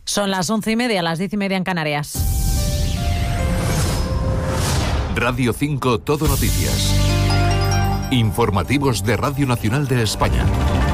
Son las 11:30, las 10:30 en Canarias. Radio 5 Todo Noticias. Informativos de Radio Nacional de España.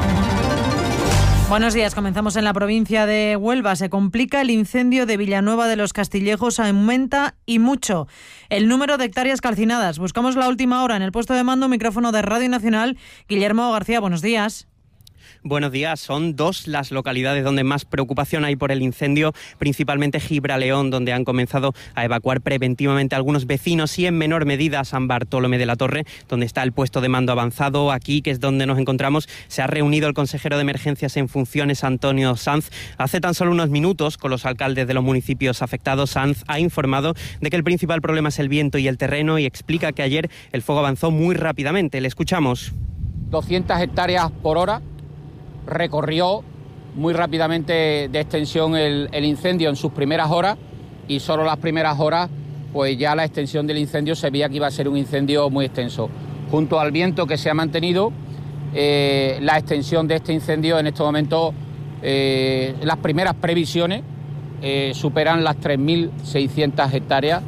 Buenos días, comenzamos en la provincia de Huelva. Se complica el incendio de Villanueva de los Castillejos, aumenta y mucho el número de hectáreas calcinadas. Buscamos la última hora en el puesto de mando, micrófono de Radio Nacional. Guillermo García, buenos días. Buenos días. Son 2 las localidades donde más preocupación hay por el incendio, principalmente Gibraleón, donde han comenzado a evacuar preventivamente a algunos vecinos, y en menor medida San Bartolomé de la Torre, donde está el puesto de mando avanzado. Aquí, que es donde nos encontramos, se ha reunido el consejero de Emergencias en funciones, Antonio Sanz. Hace tan solo unos minutos, con los alcaldes de los municipios afectados. Sanz ha informado de que el principal problema es el viento y el terreno, y explica que ayer el fuego avanzó muy rápidamente. Le escuchamos. 200 hectáreas por hora. Recorrió muy rápidamente de extensión el incendio en sus primeras horas, y solo las primeras horas pues ya la extensión del incendio se veía que iba a ser un incendio muy extenso. Junto al viento que se ha mantenido, la extensión de este incendio en este momento, las primeras previsiones superan las 3.600 hectáreas.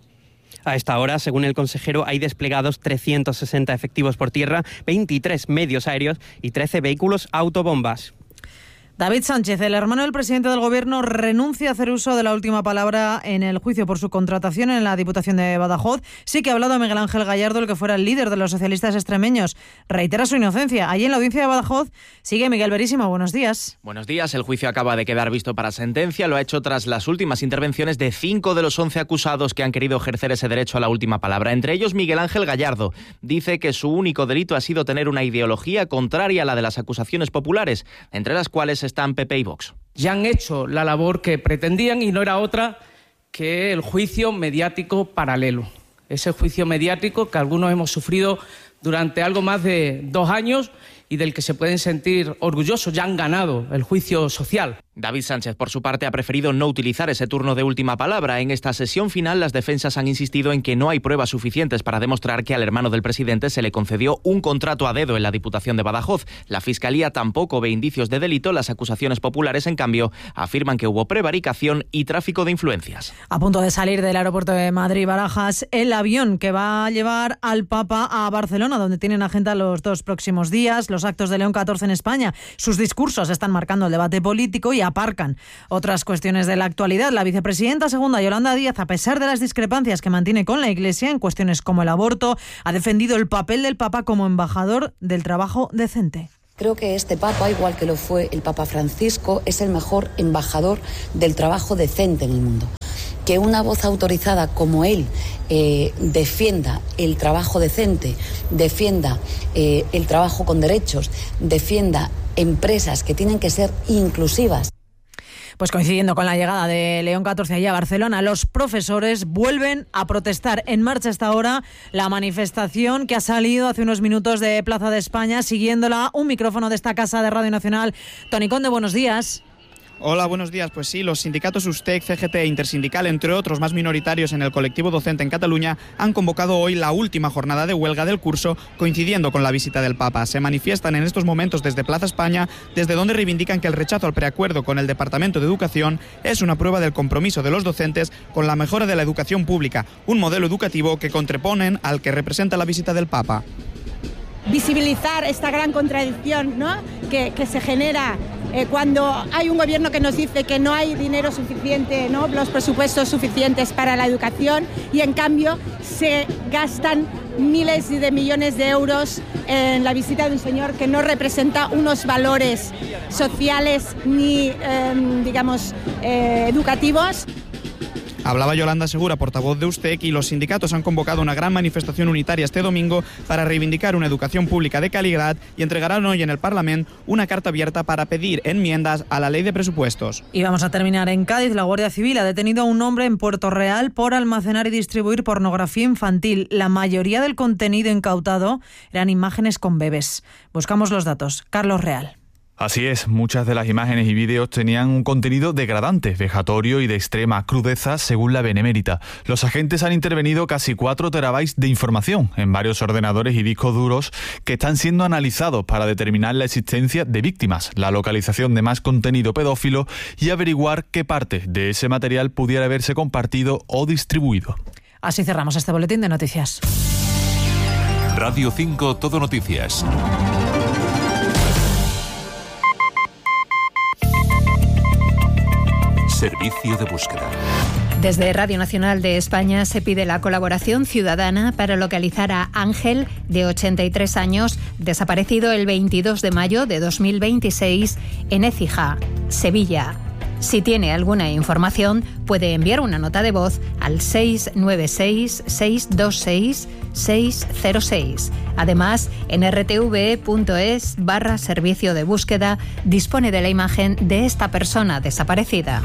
A esta hora, según el consejero, hay desplegados 360 efectivos por tierra, 23 medios aéreos y 13 vehículos autobombas. David Sánchez, el hermano del presidente del Gobierno, renuncia a hacer uso de la última palabra en el juicio por su contratación en la Diputación de Badajoz. Sí que ha hablado Miguel Ángel Gallardo, el que fuera el líder de los socialistas extremeños. Reitera su inocencia. Allí en la audiencia de Badajoz sigue Miguel Verísimo. Buenos días. Buenos días. El juicio acaba de quedar visto para sentencia. Lo ha hecho tras las últimas intervenciones de 5 de los 11 acusados que han querido ejercer ese derecho a la última palabra. Entre ellos, Miguel Ángel Gallardo. Dice que su único delito ha sido tener una ideología contraria a la de las acusaciones populares, entre las cuales están PP y Vox. Ya han hecho la labor que pretendían, y no era otra que el juicio mediático paralelo. Ese juicio mediático que algunos hemos sufrido durante algo más de 2 años y del que se pueden sentir orgullosos. Ya han ganado el juicio social. David Sánchez, por su parte, ha preferido no utilizar ese turno de última palabra. En esta sesión final, las defensas han insistido en que no hay pruebas suficientes para demostrar que al hermano del presidente se le concedió un contrato a dedo en la Diputación de Badajoz. La Fiscalía tampoco ve indicios de delito. Las acusaciones populares, en cambio, afirman que hubo prevaricación y tráfico de influencias. A punto de salir del aeropuerto de Madrid-Barajas, el avión que va a llevar al Papa a Barcelona, donde tienen agenda los 2 próximos días los actos de León XIV en España. Sus discursos están marcando el debate político y aparcan otras cuestiones de la actualidad. La vicepresidenta segunda, Yolanda Díaz, a pesar de las discrepancias que mantiene con la Iglesia en cuestiones como el aborto, ha defendido el papel del Papa como embajador del trabajo decente. Creo que este Papa, igual que lo fue el Papa Francisco, es el mejor embajador del trabajo decente en el mundo. Que una voz autorizada como él defienda el trabajo decente, defienda el trabajo con derechos, defienda empresas que tienen que ser inclusivas. Pues coincidiendo con la llegada de León XIV allá a Barcelona, los profesores vuelven a protestar. En marcha hasta ahora la manifestación que ha salido hace unos minutos de Plaza de España, siguiéndola un micrófono de esta casa de Radio Nacional. Toni Conde, buenos días. Hola, buenos días. Pues sí, los sindicatos USTEC, CGT e Intersindical, entre otros más minoritarios en el colectivo docente en Cataluña, han convocado hoy la última jornada de huelga del curso, coincidiendo con la visita del Papa. Se manifiestan en estos momentos desde Plaza España, desde donde reivindican que el rechazo al preacuerdo con el Departamento de Educación es una prueba del compromiso de los docentes con la mejora de la educación pública, un modelo educativo que contraponen al que representa la visita del Papa. Visibilizar esta gran contradicción, ¿no?, que se genera cuando hay un gobierno que nos dice que no hay dinero suficiente, ¿no?, los presupuestos suficientes para la educación, y en cambio se gastan miles de millones de euros en la visita de un señor que no representa unos valores sociales ni, educativos. Hablaba Yolanda Segura, portavoz de USTEC, y los sindicatos han convocado una gran manifestación unitaria este domingo para reivindicar una educación pública de calidad, y entregarán hoy en el Parlamento una carta abierta para pedir enmiendas a la ley de presupuestos. Y vamos a terminar en Cádiz. La Guardia Civil ha detenido a un hombre en Puerto Real por almacenar y distribuir pornografía infantil. La mayoría del contenido incautado eran imágenes con bebés. Buscamos los datos. Carlos Real. Así es, muchas de las imágenes y vídeos tenían un contenido degradante, vejatorio y de extrema crudeza, según la Benemérita. Los agentes han intervenido casi 4 terabytes de información en varios ordenadores y discos duros que están siendo analizados para determinar la existencia de víctimas, la localización de más contenido pedófilo y averiguar qué parte de ese material pudiera haberse compartido o distribuido. Así cerramos este boletín de noticias. Radio 5 Todo Noticias. Servicio de búsqueda. Desde Radio Nacional de España se pide la colaboración ciudadana para localizar a Ángel, de 83 años, desaparecido el 22 de mayo de 2026 en Écija, Sevilla. Si tiene alguna información, puede enviar una nota de voz al 696-626-606. Además, en rtv.es/servicio de búsqueda dispone de la imagen de esta persona desaparecida.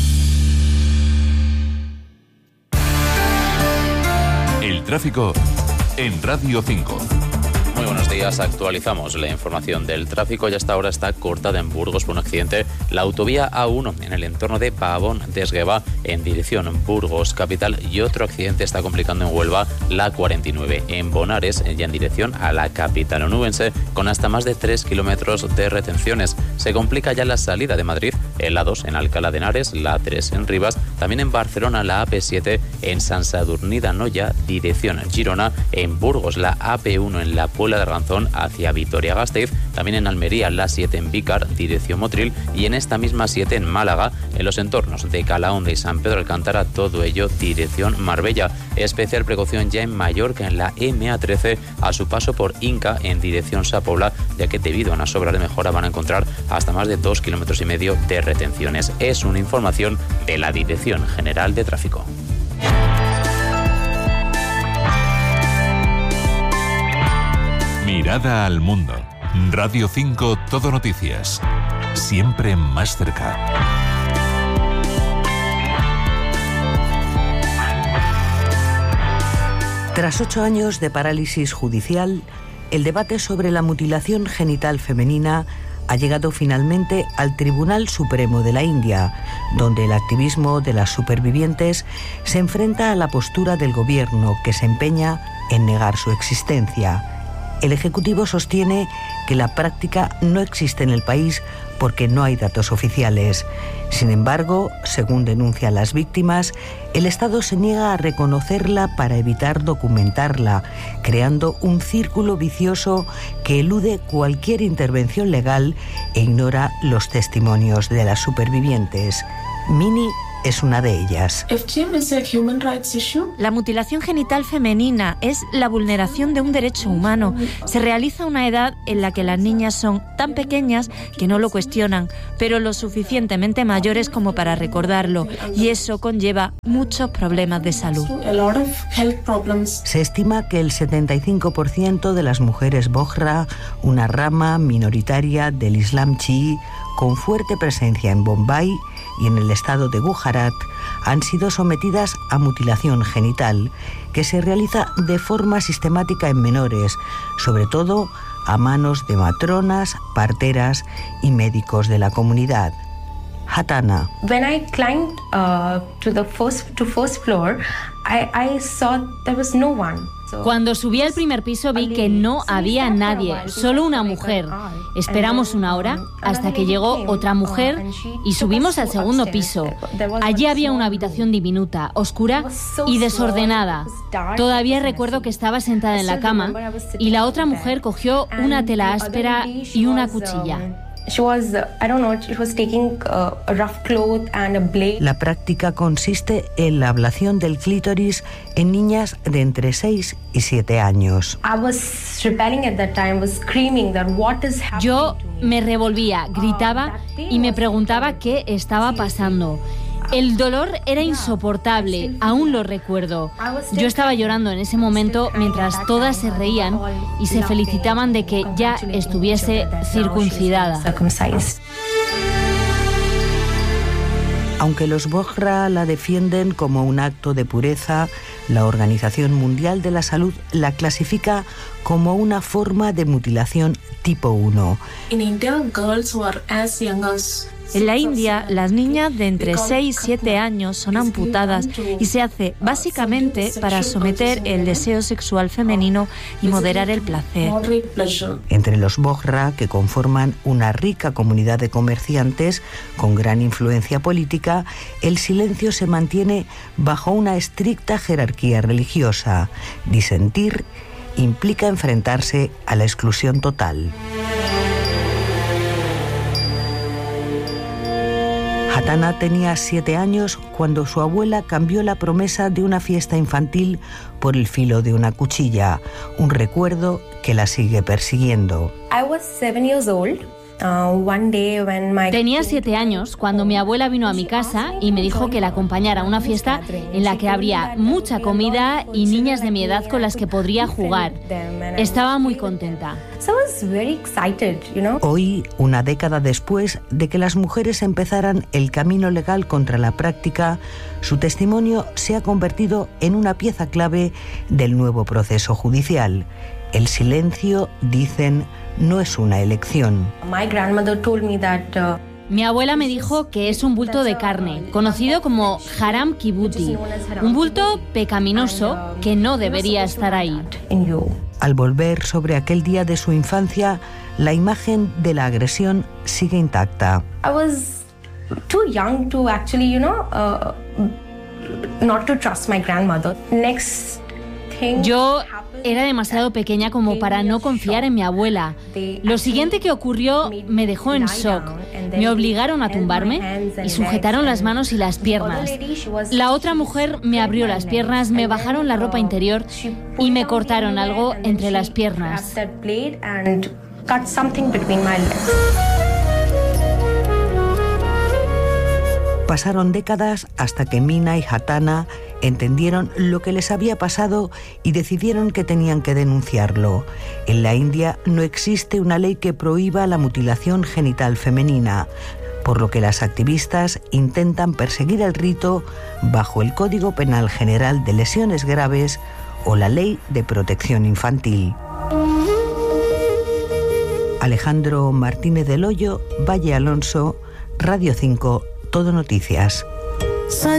El tráfico en Radio 5. Muy buenos días, actualizamos la información del tráfico y hasta ahora está cortada en Burgos por un accidente la autovía A1 en el entorno de Pavón de Esgueva en dirección Burgos capital, y otro accidente está complicando en Huelva la 49 en Bonares ya en dirección a la capital onubense con hasta más de 3 kilómetros de retenciones. Se complica ya la salida de Madrid en la 2 en Alcalá de Henares, la 3 en Rivas, también en Barcelona la AP7 en Sant Sadurní d'Anoia dirección Girona, en Burgos la AP1 en la Puebla de Arganzón hacia Vitoria-Gasteiz, también en Almería la 7 en Vícar, dirección Motril, y en esta misma 7 en Málaga, en los entornos de Calahonda y San Pedro Alcántara, todo ello dirección Marbella. Especial precaución ya en Mallorca, en la MA13, a su paso por Inca, en dirección Sa Pobla, ya que debido a unas obras de mejora van a encontrar hasta más de 2,5 kilómetros de retenciones. Es una información de la Dirección General de Tráfico. Mirada al mundo. Radio 5 Todo Noticias. Siempre más cerca. Tras 8 años de parálisis judicial, el debate sobre la mutilación genital femenina ha llegado finalmente al Tribunal Supremo de la India, donde el activismo de las supervivientes se enfrenta a la postura del gobierno, que se empeña en negar su existencia. El Ejecutivo sostiene que la práctica no existe en el país porque no hay datos oficiales. Sin embargo, según denuncian las víctimas, el Estado se niega a reconocerla para evitar documentarla, creando un círculo vicioso que elude cualquier intervención legal e ignora los testimonios de las supervivientes. Mini es una de ellas. La mutilación genital femenina es la vulneración de un derecho humano. Se realiza a una edad en la que las niñas son tan pequeñas que no lo cuestionan, pero lo suficientemente mayores como para recordarlo, y eso conlleva muchos problemas de salud. Se estima que el 75% de las mujeres Bohra, una rama minoritaria del Islam chií con fuerte presencia en Bombay y en el estado de Gujarat, han sido sometidas a mutilación genital, que se realiza de forma sistemática en menores, sobre todo a manos de matronas, parteras y médicos de la comunidad. Hatana. When I climbed to the first floor, I saw there was no one. Cuando subí al primer piso vi que no había nadie, solo una mujer. Esperamos una hora hasta que llegó otra mujer y subimos al segundo piso. Allí había una habitación diminuta, oscura y desordenada. Todavía recuerdo que estaba sentada en la cama y la otra mujer cogió una tela áspera y una cuchilla. La práctica consiste en la ablación del clítoris en niñas de entre 6 y 7 años. Yo me revolvía, gritaba y me preguntaba qué estaba pasando. El dolor era insoportable, aún lo recuerdo. Yo estaba llorando en ese momento mientras todas se reían y se felicitaban de que ya estuviese circuncidada. Aunque los Bohra la defienden como un acto de pureza, La Organización Mundial de la Salud la clasifica como una forma de mutilación tipo 1. En la India, las niñas de entre 6 y 7 años son amputadas y se hace básicamente para someter el deseo sexual femenino y moderar el placer. Entre los Bohra, que conforman una rica comunidad de comerciantes con gran influencia política, el silencio se mantiene bajo una estricta jerarquía religiosa. Disentir implica enfrentarse a la exclusión total. Hatana tenía 7 años cuando su abuela cambió la promesa de una fiesta infantil por el filo de una cuchilla, un recuerdo que la sigue persiguiendo. I was 7 years old. Tenía 7 años cuando mi abuela vino a mi casa y me dijo que la acompañara a una fiesta en la que habría mucha comida y niñas de mi edad con las que podría jugar. Estaba muy contenta. Hoy, una década después de que las mujeres empezaran el camino legal contra la práctica, su testimonio se ha convertido en una pieza clave del nuevo proceso judicial. El silencio, dicen, no es una elección. Mi abuela me dijo que es un bulto de carne, conocido como haram kibuti, un bulto pecaminoso que no debería estar ahí. Al volver sobre aquel día de su infancia, la imagen de la agresión sigue intacta. I was too young to actually, not to trust my grandmother. Yo era demasiado pequeña como para no confiar en mi abuela. Lo siguiente que ocurrió me dejó en shock. Me obligaron a tumbarme y sujetaron las manos y las piernas. La otra mujer me abrió las piernas, me bajaron la ropa interior y me cortaron algo entre las piernas. Pasaron décadas hasta que Mina y Hatana entendieron lo que les había pasado y decidieron que tenían que denunciarlo. En la India no existe una ley que prohíba la mutilación genital femenina, por lo que las activistas intentan perseguir el rito bajo el Código Penal General de Lesiones Graves o la Ley de Protección Infantil. Alejandro Martínez del Hoyo, Valle Alonso, Radio 5, Todo Noticias.